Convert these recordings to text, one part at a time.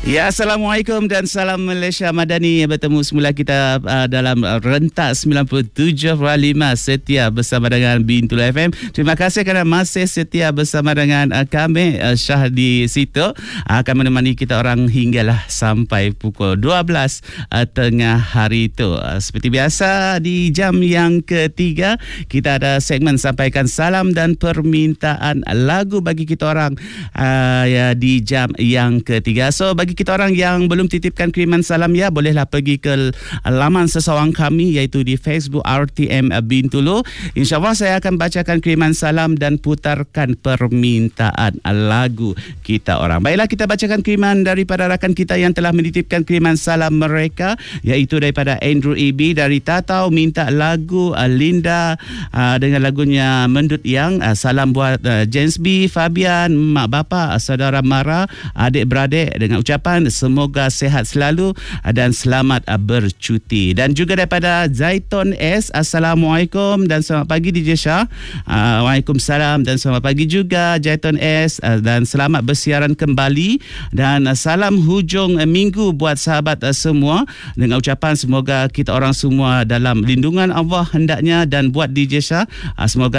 Ya, Assalamualaikum dan salam Malaysia Madani. Bertemu semula kita dalam rentak 97.5 setia bersama dengan Bintulu FM. Terima kasih kerana masih setia bersama dengan kami. Syah di situ akan menemani kita orang hinggalah sampai pukul 12 tengah hari itu. Seperti biasa di jam yang ketiga kita ada segmen sampaikan salam dan permintaan lagu bagi kita orang ya di jam yang ketiga. So bagi kita orang yang belum titipkan kiriman salam, ya bolehlah pergi ke laman seseorang kami iaitu di Facebook RTM Bintulu. InsyaAllah saya akan bacakan kiriman salam dan putarkan permintaan lagu kita orang. Baiklah, kita bacakan kiriman daripada rakan kita yang telah menitipkan kiriman salam mereka, iaitu daripada Andrew EB dari Tatau, minta lagu Linda dengan lagunya Mendut Yang. Salam buat James B, Fabian, mak bapa, saudara mara, adik-beradik, dengan ucapan semoga sehat selalu dan selamat bercuti. Dan juga daripada Zaiton S, Assalamualaikum dan selamat pagi DJ Syah. Waalaikumsalam dan selamat pagi juga Zaiton S, dan selamat bersiaran kembali dan salam hujung minggu buat sahabat semua, dengan ucapan semoga kita orang semua dalam lindungan Allah hendaknya, dan buat DJ Syah semoga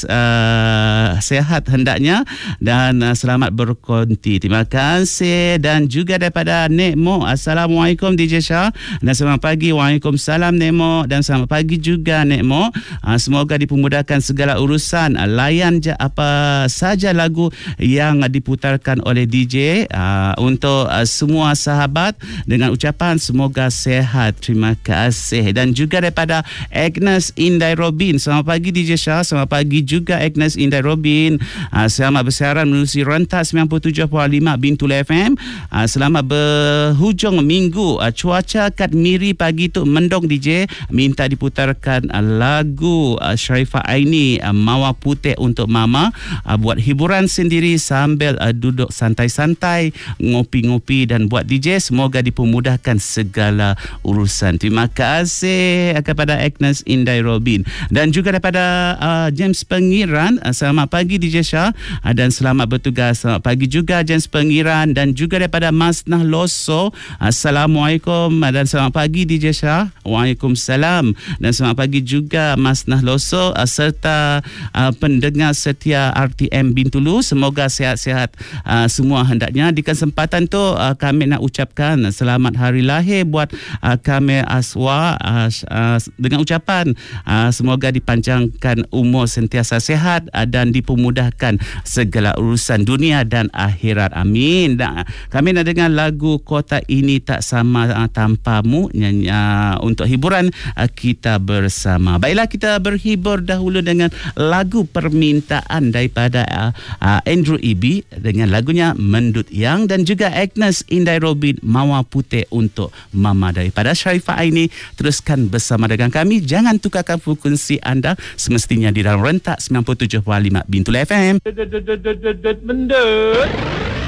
sehat hendaknya dan selamat berkonti. Terima kasih. Dan juga daripada Nek Mo, Assalamualaikum DJ Syah dan selamat pagi. Waalaikumsalam Nek Mo dan selamat pagi juga Nek Mo. Semoga dipermudahkan segala urusan, layan je apa saja lagu yang diputarkan oleh DJ untuk semua sahabat, dengan ucapan semoga sehat. Terima kasih. Dan juga daripada Agnes Indai Robin, selamat pagi DJ Syah. Selamat pagi juga Agnes Indai Robin. Selamat bersiaran menerusi rentak 97.5 Bintulu FM. Selamat berhujung minggu. Cuaca kat Miri pagi tu mendung DJ. Minta diputarkan lagu Sharifah Aini, Mawar Putih untuk Mama. Buat hiburan sendiri sambil duduk santai-santai, ngopi-ngopi, dan buat DJ semoga dipermudahkan segala urusan. Terima kasih kepada Agnes Indai Robin. Dan juga daripada James Pengiran, selamat pagi DJ Syah dan selamat bertugas. Selamat pagi juga James Pengiran. Dan juga daripada Mas Nahloso, Assalamualaikum dan selamat pagi DJ Syah. Waalaikumsalam dan selamat pagi juga Mas Nahloso serta pendengar setia RTM Bintulu. Semoga sihat-sihat semua hendaknya. Di kesempatan tu kami nak ucapkan selamat hari lahir buat kami Aswa, dengan ucapan semoga dipanjangkan umur, sentiasa sihat dan dipermudahkan segala urusan dunia dan akhirat. Amin. Kami nak dengar lagu Kota Ini Tak Sama Tanpamu, untuk hiburan kita bersama. Baiklah, kita berhibur dahulu dengan lagu permintaan daripada Andrew EB dengan lagunya Mendut Yang, dan juga Agnes Indai Robin, Mawar Putih untuk Mama daripada Sharifah Aini. Teruskan bersama dengan kami. Jangan tukarkan frekuensi anda, semestinya di dalam rentak 97.5 Bintulu FM. Mendut